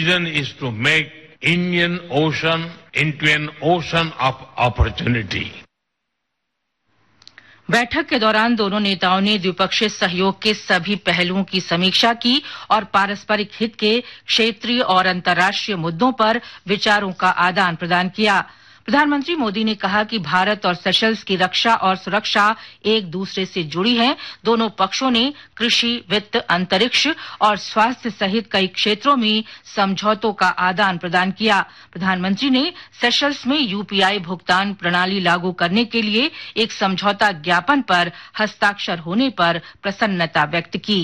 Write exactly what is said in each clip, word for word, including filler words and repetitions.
vision is to make Indian Ocean into an ocean of opportunity. बैठक के दौरान दोनों नेताओं ने द्विपक्षीय सहयोग के सभी पहलुओं की समीक्षा की और पारस्परिक हित के क्षेत्रीय और अंतर्राष्ट्रीय मुद्दों पर विचारों का आदान प्रदान किया। प्रधानमंत्री मोदी ने कहा कि भारत और सेशल्स की रक्षा और सुरक्षा एक दूसरे से जुड़ी हैं। दोनों पक्षों ने कृषि, वित्त, अंतरिक्ष और स्वास्थ्य सहित कई क्षेत्रों में समझौतों का आदान प्रदान किया। प्रधानमंत्री ने सेशल्स में यूपीआई भुगतान प्रणाली लागू करने के लिए एक समझौता ज्ञापन पर हस्ताक्षर होने पर प्रसन्नता व्यक्त की।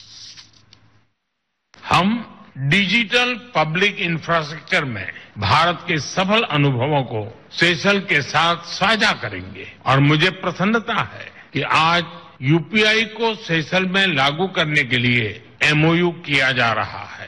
हम डिजिटल पब्लिक इंफ्रास्ट्रक्चर में भारत के सफल अनुभवों को सेशल के साथ साझा करेंगे और मुझे प्रसन्नता है कि आज यूपीआई को सेशल में लागू करने के लिए एमओयू किया जा रहा है।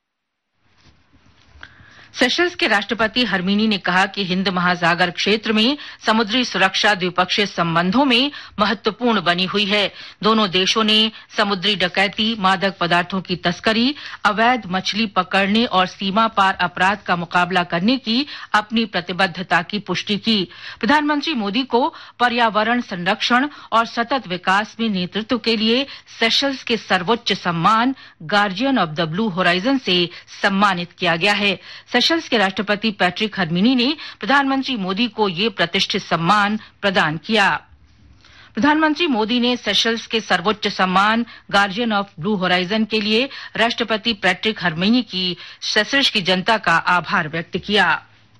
सेशल्स के राष्ट्रपति हरमीनी ने कहा कि हिंद महासागर क्षेत्र में समुद्री सुरक्षा द्विपक्षीय संबंधों में महत्वपूर्ण बनी हुई है। दोनों देशों ने समुद्री डकैती, मादक पदार्थों की तस्करी, अवैध मछली पकड़ने और सीमा पार अपराध का मुकाबला करने की अपनी प्रतिबद्धता की पुष्टि की। प्रधानमंत्री मोदी को पर्यावरण संरक्षण और सतत विकास में नेतृत्व के लिए सेशल्स के सर्वोच्च सम्मान guardian of the blue horizon से सम्मानित किया गया है। सेशल्स के राष्ट्रपति पैट्रिक हरमीनी ने प्रधानमंत्री मोदी को ये प्रतिष्ठित सम्मान प्रदान किया। प्रधानमंत्री मोदी ने सेशल्स के सर्वोच्च सम्मान गार्जियन ऑफ ब्लू होराइजन के लिए राष्ट्रपति पैट्रिक हरमीनी की सेशल्स की जनता का आभार व्यक्त किया।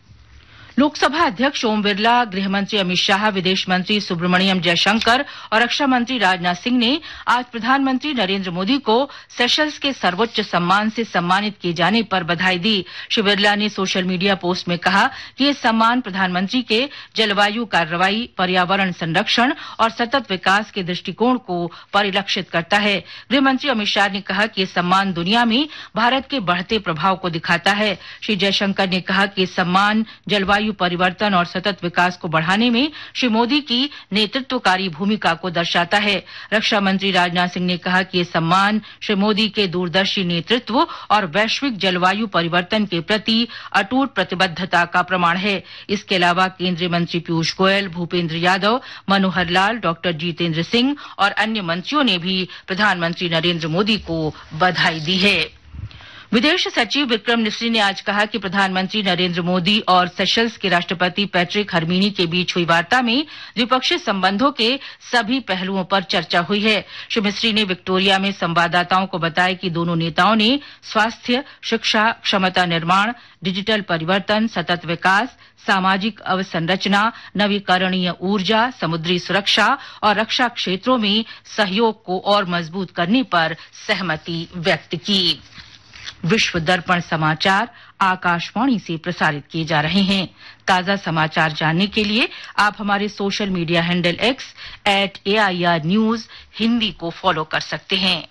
लोकसभा अध्यक्ष ओम बिरला, गृहमंत्री अमित शाह, विदेश मंत्री सुब्रमण्यम जयशंकर और रक्षा मंत्री राजनाथ सिंह ने आज प्रधानमंत्री नरेंद्र मोदी को सेशल्स के सर्वोच्च सम्मान से सम्मानित किए जाने पर बधाई दी। श्री बिरला ने सोशल मीडिया पोस्ट में कहा कि ये सम्मान प्रधानमंत्री के जलवायु कार्रवाई, पर्यावरण संरक्षण और सतत विकास के दृष्टिकोण को परिलक्षित करता है। गृहमंत्री अमित शाह ने कहा कि ये सम्मान दुनिया में भारत के बढ़ते प्रभाव को दिखाता है। श्री जयशंकर ने कहा कि ये सम्मान जलवायु परिवर्तन और सतत विकास को बढ़ाने में श्री मोदी की नेतृत्वकारी भूमिका को दर्शाता है। रक्षा मंत्री राजनाथ सिंह ने कहा कि ये सम्मान श्री मोदी के दूरदर्शी नेतृत्व और वैश्विक जलवायु परिवर्तन के प्रति अटूट प्रतिबद्धता का प्रमाण है। इसके अलावा केंद्रीय मंत्री पीयूष गोयल, भूपेंद्र यादव, मनोहर लाल, डॉक्टर जितेंद्र सिंह और अन्य मंत्रियों ने भी प्रधानमंत्री नरेंद्र मोदी को बधाई दी है। विदेश सचिव विक्रम मिस्री ने आज कहा कि प्रधानमंत्री नरेंद्र मोदी और सेशल्स के राष्ट्रपति पैट्रिक हरमीनी के बीच हुई वार्ता में द्विपक्षीय संबंधों के सभी पहलुओं पर चर्चा हुई है। श्री मिस्री ने विक्टोरिया में संवाददाताओं को बताया कि दोनों नेताओं ने स्वास्थ्य, शिक्षा, क्षमता निर्माण, डिजिटल परिवर्तन, सतत विकास, सामाजिक अवसंरचना, नवीकरणीय ऊर्जा, समुद्री सुरक्षा और रक्षा क्षेत्रों में सहयोग को और मजबूत करने पर सहमति व्यक्त की। विश्व दर्पण समाचार आकाशवाणी से प्रसारित किए जा रहे हैं। ताजा समाचार जानने के लिए आप हमारे social media handle x eight A I R news Hindi को फॉलो कर सकते हैं।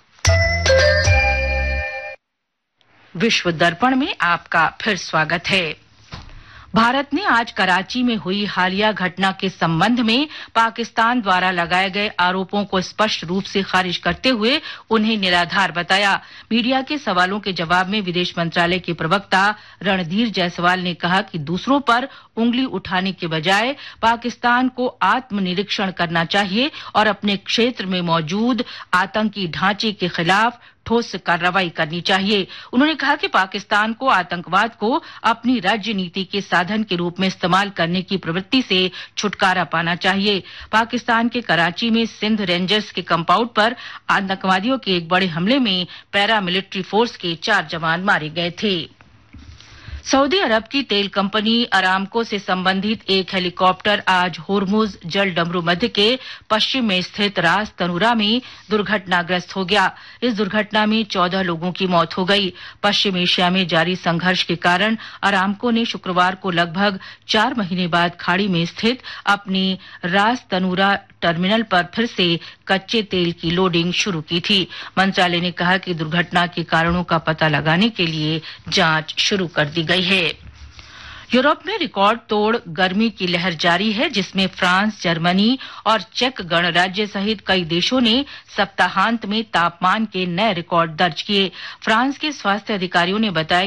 विश्व दर्पण में आपका फिर स्वागत है। भारत ने आज कराची में हुई हालिया घटना के संबंध में पाकिस्तान द्वारा लगाए गए आरोपों को स्पष्ट रूप से खारिज करते हुए उन्हें निराधार बताया। मीडिया के सवालों के जवाब में विदेश मंत्रालय के प्रवक्ता रणधीर जायसवाल ने कहा कि दूसरों पर उंगली उठाने के बजाय पाकिस्तान को आत्मनिरीक्षण करना चाहिए और अपने क्षेत्र में मौजूद आतंकी ढांचे के खिलाफ ठोस कार्रवाई करनी चाहिए। उन्होंने कहा कि पाकिस्तान को आतंकवाद को अपनी राज्य नीति के साधन के रूप में इस्तेमाल करने की प्रवृत्ति से छुटकारा पाना चाहिए। पाकिस्तान के कराची में सिंध रेंजर्स के कंपाउंड पर आतंकवादियों के एक बड़े हमले में पैरामिलिट्री फोर्स के चार जवान मारे गए थे। सऊदी अरब की तेल कंपनी अरामको से संबंधित एक हेलीकॉप्टर आज होर्मुज जल डमरू मध्य के पश्चिम में स्थित रास तनूरा में दुर्घटनाग्रस्त हो गया। इस दुर्घटना में चौदह लोगों की मौत हो गई। पश्चिम एशिया में जारी संघर्ष के कारण अरामको ने शुक्रवार को लगभग चार महीने बाद खाड़ी में स्थित अपनी रास तनूरा टर्मिनल पर फिर से कच्चे तेल की लोडिंग शुरू की थी। मंत्रालय ने कहा कि दुर्घटना के कारणों का पता लगाने के लिए जांच शुरू कर दी गई है। यूरोप में रिकॉर्ड तोड़ गर्मी की लहर जारी है, जिसमें फ्रांस, जर्मनी और चेक गणराज्य सहित कई देशों ने सप्ताहांत में तापमान के नए रिकॉर्ड दर्ज किए। फ्रांस के स्वास्थ्य अधिकारियों ने बताया